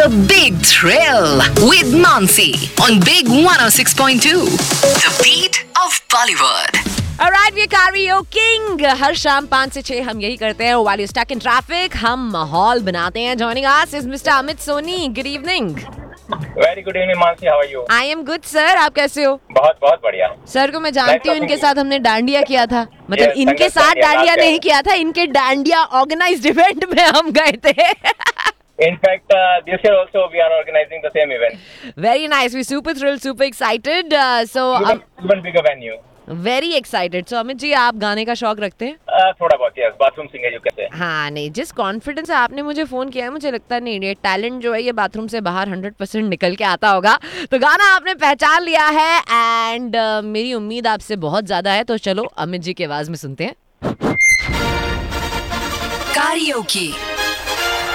The Big Thrill with Mansi on Big 106.2. The beat of Bollywood. Alright, we are karaokeing. हर शाम 5 से 6 हम यही करते हैं. While you're stuck in traffic, हम माहौल बनाते हैं. Joining us is Mr. Amit Soni. Good evening. Very good evening, Mansi. How are you? I am good, sir. आप कैसे हो? बहुत बहुत बढ़िया. सर को मैं जानती हूँ, इनके साथ हमने डांडिया किया था. मतलब Yes, इनके संगत साथ डांडिया डांडिया नाच नहीं किया था, इनके डांडिया ऑर्गेनाइज्ड इवेंट में हम गए थे. In fact, this year also we are organizing the same event. Very nice. We're super thrilled, super excited. Even bigger venue. Very excited. So Amit ji, आप गाने का शौक रखते हैं? थोड़ा बहुत, yes. बाथरूम सिंगर जो कहते हैं. हाँ, नहीं, जिस कॉन्फिडेंस से आपने मुझे फोन किया है, मुझे लगता नहीं ये टैलेंट जो है ये बाथरूम से बाहर 100% निकल के आता होगा. तो गाना आपने पहचान लिया है एंड मेरी उम्मीद आपसे बहुत ज्यादा है. तो चलो अमित जी की आवाज में सुनते हैं. Karaoke.